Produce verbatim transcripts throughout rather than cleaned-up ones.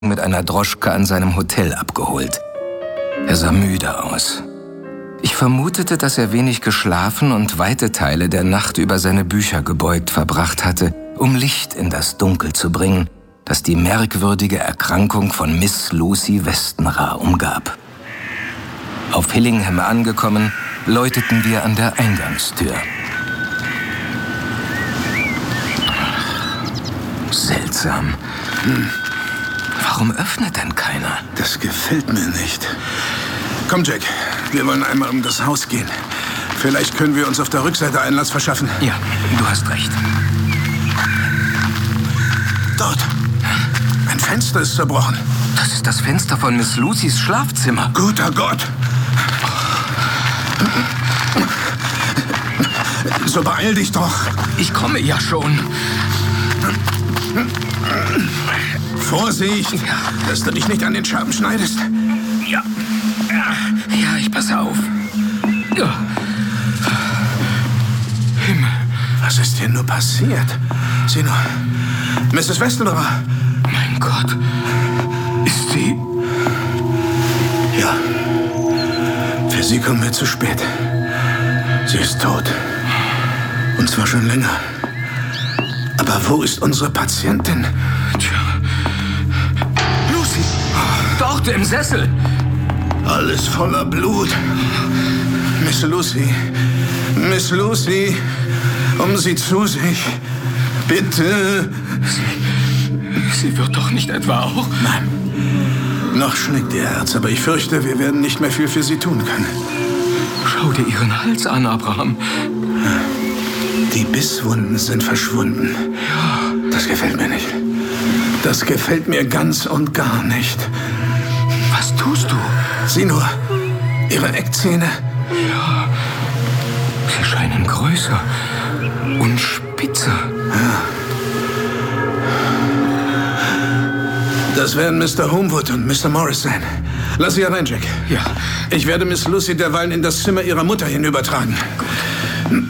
mit einer Droschka an seinem Hotel abgeholt. Er sah müde aus. Ich vermutete, dass er wenig geschlafen und weite Teile der Nacht über seine Bücher gebeugt verbracht hatte, um Licht in das Dunkel zu bringen, das die merkwürdige Erkrankung von Miss Lucy Westenra umgab. Auf Hillingham angekommen, läuteten wir an der Eingangstür. Seltsam. Hm. Warum öffnet denn keiner? Das gefällt mir nicht. Komm, Jack. Wir wollen einmal um das Haus gehen. Vielleicht können wir uns auf der Rückseite Einlass verschaffen. Ja, du hast recht. Dort. Ein Fenster ist zerbrochen. Das ist das Fenster von Miss Lucys Schlafzimmer. Guter Gott. So beeil dich doch. Ich komme ja schon. Vorsicht, dass du dich nicht an den Scherben schneidest. Ja. Ja, ich passe auf. Ja. Himmel. Was ist hier nur passiert? Sieh nur. Misses Westenra. Mein Gott. Ist sie... Ja. Für sie kommen wir zu spät. Sie ist tot. Und zwar schon länger. Aber wo ist unsere Patientin? Tja. Lucy! Dort im Sessel! Alles voller Blut. Miss Lucy. Miss Lucy. Um sie zu sich. Bitte. Sie, sie wird doch nicht etwa auch... Nein. Noch schlägt ihr Herz, aber ich fürchte, wir werden nicht mehr viel für sie tun können. Schau dir ihren Hals an, Abraham. Die Bisswunden sind verschwunden. Ja. Das gefällt mir nicht. Das gefällt mir ganz und gar nicht. Was tust du? Sieh nur, ihre Eckzähne. Ja. Sie scheinen größer und spitzer. Ja. Das werden Mister Homewood und Mister Morris sein. Lass sie herein, Jack. Ja. Ich werde Miss Lucy derweilen in das Zimmer ihrer Mutter hinübertragen. Gut.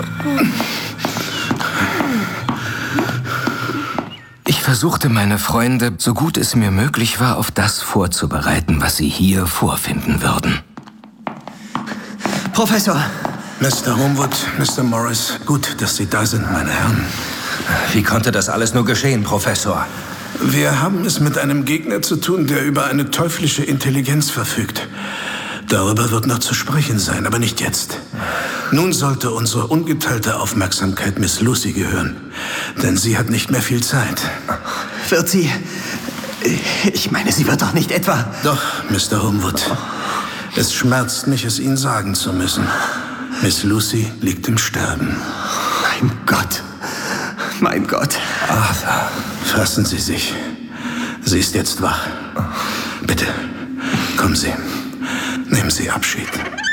Ich versuchte meine Freunde, so gut es mir möglich war, auf das vorzubereiten, was sie hier vorfinden würden. Professor! Mister Homewood, Mister Morris, gut, dass Sie da sind, meine Herren. Wie konnte das alles nur geschehen, Professor? Wir haben es mit einem Gegner zu tun, der über eine teuflische Intelligenz verfügt. Darüber wird noch zu sprechen sein, aber nicht jetzt. Nun sollte unsere ungeteilte Aufmerksamkeit Miss Lucy gehören, denn sie hat nicht mehr viel Zeit. Wird sie... Ich meine, sie wird doch nicht etwa... Doch, Mister Homewood. Es schmerzt mich, es Ihnen sagen zu müssen. Miss Lucy liegt im Sterben. Mein Gott. Mein Gott. Arthur, fassen Sie sich. Sie ist jetzt wach. Bitte, kommen Sie. Nehmen Sie Abschied.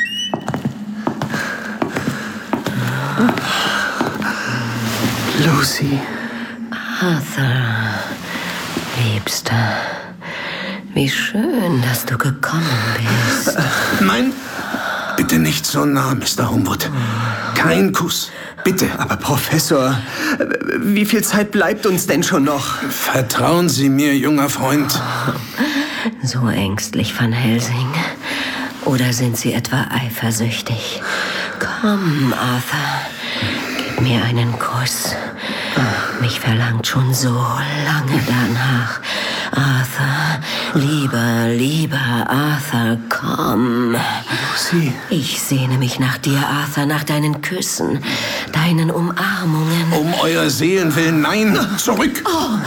Lucy. Arthur, Liebster, wie schön, dass du gekommen bist. Nein, bitte nicht so nah, Mister Homewood. Kein Kuss, bitte. Aber Professor, wie viel Zeit bleibt uns denn schon noch? Vertrauen Sie mir, junger Freund. So ängstlich, Van Helsing. Oder sind Sie etwa eifersüchtig? Komm, Arthur, gib mir einen Kuss. Mich verlangt schon so lange danach. Arthur, lieber, lieber Arthur, komm. Lucy. Ich sehne mich nach dir, Arthur, nach deinen Küssen, deinen Umarmungen. Um euer Seelenwillen, nein, zurück. Oh.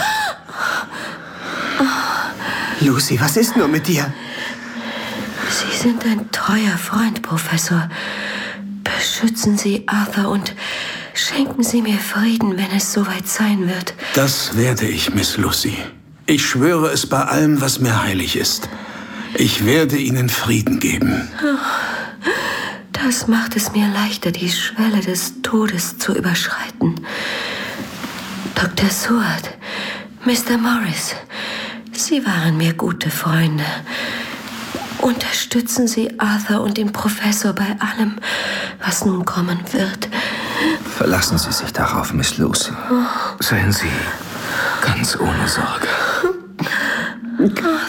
Oh. Lucy, was ist nur mit dir? Sie sind ein treuer Freund, Professor. Beschützen Sie Arthur und schenken Sie mir Frieden, wenn es soweit sein wird. Das werde ich, Miss Lucy. Ich schwöre es bei allem, was mir heilig ist. Ich werde Ihnen Frieden geben. Oh, das macht es mir leichter, die Schwelle des Todes zu überschreiten. Doktor Seward, Mister Morris, Sie waren mir gute Freunde. Unterstützen Sie Arthur und den Professor bei allem, was nun kommen wird. Verlassen Sie sich darauf, Miss Lucy. Seien Sie ganz ohne Sorge. Oh,